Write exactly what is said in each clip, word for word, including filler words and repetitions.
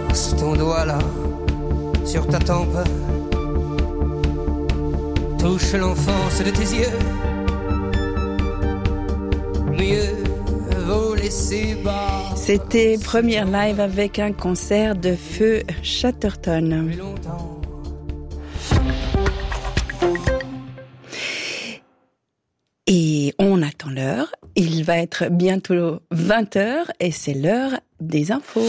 Passe ton doigt là, sur ta tempe. Touche l'enfance de tes yeux. Mieux vaut laisser bas. C'était Première Live avec un concert de Feu Chatterton. Et on attend l'heure. Il va être bientôt vingt heures et c'est l'heure des infos.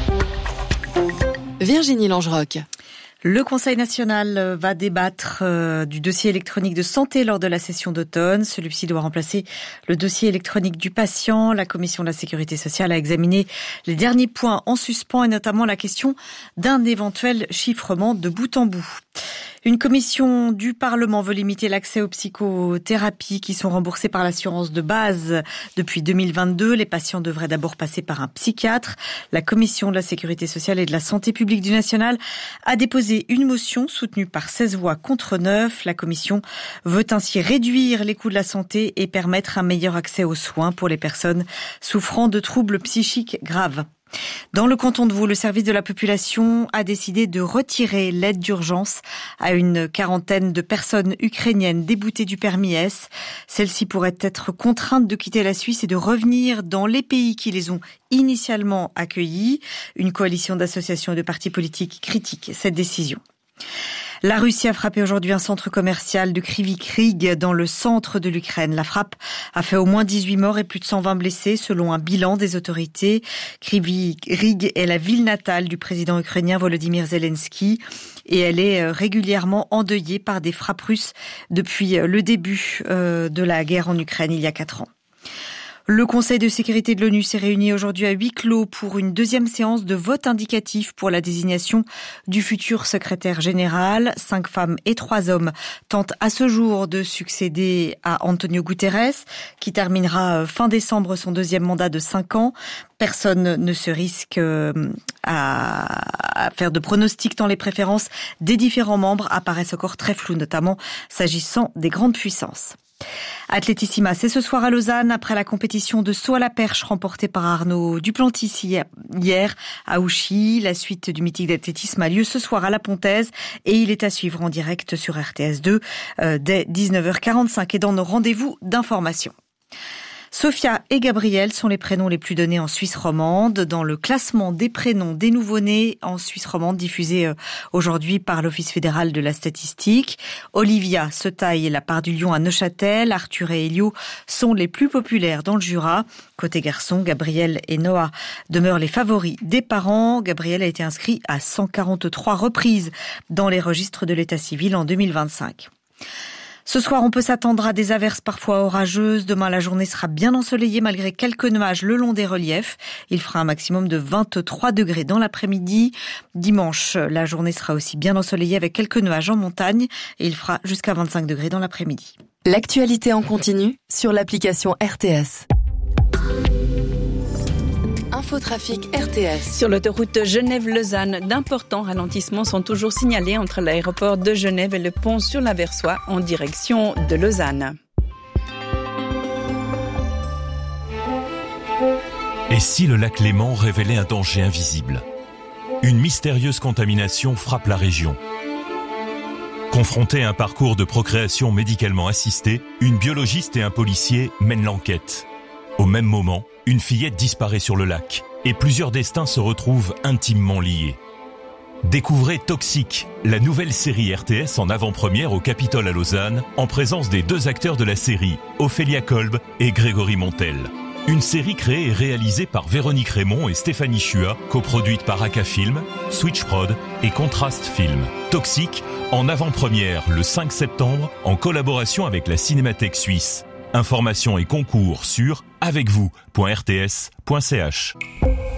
Virginie Langeroc. Le Conseil national va débattre euh, du dossier électronique de santé lors de la session d'automne. Celui-ci doit remplacer le dossier électronique du patient. La Commission de la Sécurité sociale a examiné les derniers points en suspens et notamment la question d'un éventuel chiffrement de bout en bout. Une commission du Parlement veut limiter l'accès aux psychothérapies qui sont remboursées par l'assurance de base depuis deux mille vingt-deux. Les patients devraient d'abord passer par un psychiatre. La Commission de la Sécurité sociale et de la santé publique du national a déposé une motion soutenue par seize voix contre neuf. La Commission veut ainsi réduire les coûts de la santé et permettre un meilleur accès aux soins pour les personnes souffrant de troubles psychiques graves. Dans le canton de Vaud, le service de la population a décidé de retirer l'aide d'urgence à une quarantaine de personnes ukrainiennes déboutées du permis S. Celles-ci pourraient être contraintes de quitter la Suisse et de revenir dans les pays qui les ont initialement accueillis. Une coalition d'associations et de partis politiques critique cette décision. La Russie a frappé aujourd'hui un centre commercial de Kryvyi Rih dans le centre de l'Ukraine. La frappe a fait au moins dix-huit morts et plus de cent vingt blessés selon un bilan des autorités. Kryvyi Rih est la ville natale du président ukrainien Volodymyr Zelensky et elle est régulièrement endeuillée par des frappes russes depuis le début de la guerre en Ukraine il y a quatre ans. Le Conseil de sécurité de l'ONU s'est réuni aujourd'hui à huis clos pour une deuxième séance de vote indicatif pour la désignation du futur secrétaire général. Cinq femmes et trois hommes tentent à ce jour de succéder à Antonio Guterres, qui terminera fin décembre son deuxième mandat de cinq ans. Personne ne se risque à faire de pronostics tant les préférences des différents membres apparaissent encore très floues, notamment s'agissant des grandes puissances. Athlétissima, c'est ce soir à Lausanne, après la compétition de saut à la perche remportée par Arnaud Duplantis hier à Ouchy. La suite du meeting d'athlétisme a lieu ce soir à La Pontaise et il est à suivre en direct sur R T S deux euh, dès dix-neuf heures quarante-cinq et dans nos rendez-vous d'information. Sophia et Gabriel sont les prénoms les plus donnés en Suisse romande. Dans le classement des prénoms des nouveau-nés en Suisse romande diffusé aujourd'hui par l'Office fédéral de la statistique, Olivia se taille la part du lion à Neuchâtel. Arthur et Elio sont les plus populaires dans le Jura. Côté garçon, Gabriel et Noah demeurent les favoris des parents. Gabriel a été inscrit à cent quarante-trois reprises dans les registres de l'état civil en deux mille vingt-cinq. Ce soir, on peut s'attendre à des averses parfois orageuses. Demain, la journée sera bien ensoleillée malgré quelques nuages le long des reliefs. Il fera un maximum de vingt-trois degrés dans l'après-midi. Dimanche, la journée sera aussi bien ensoleillée avec quelques nuages en montagne et il fera jusqu'à vingt-cinq degrés dans l'après-midi. L'actualité en continu sur l'application R T S. Infotrafic R T S. Sur l'autoroute Genève-Lausanne, d'importants ralentissements sont toujours signalés entre l'aéroport de Genève et le pont sur la Versoix en direction de Lausanne. Et si le lac Léman révélait un danger invisible ? Une mystérieuse contamination frappe la région. Confrontés à un parcours de procréation médicalement assistée, une biologiste et un policier mènent l'enquête. Au même moment, une fillette disparaît sur le lac et plusieurs destins se retrouvent intimement liés. Découvrez Toxique, la nouvelle série R T S en avant-première au Capitole à Lausanne, en présence des deux acteurs de la série, Ophélia Kolb et Grégory Montel. Une série créée et réalisée par Véronique Raymond et Stéphanie Chua, coproduite par Aka Film, Switch Prod et Contrast Film. Toxique, en avant-première le cinq septembre, en collaboration avec la Cinémathèque suisse. Informations et concours sur avec vous point r t s point c h.